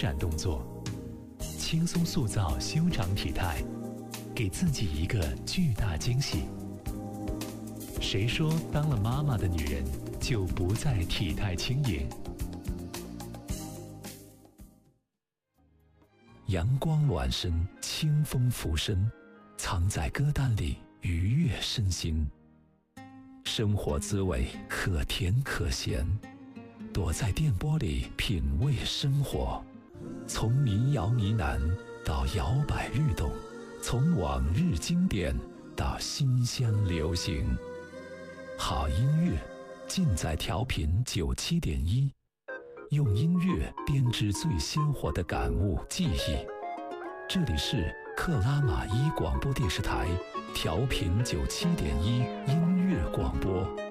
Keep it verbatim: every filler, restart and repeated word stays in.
展动作，轻松塑造修长体态，给自己一个巨大惊喜。谁说当了妈妈的女人就不再体态轻盈？阳光暖身，清风拂身，藏在歌单里愉悦身心。生活滋味可甜可咸，躲在电波里品味生活。从民谣呢喃到摇摆律动，从往日经典到新鲜流行，好音乐尽在调频九七点一，用音乐编织最鲜活的感悟记忆。这里是克拉玛依广播电视台调频九七点一音乐广播。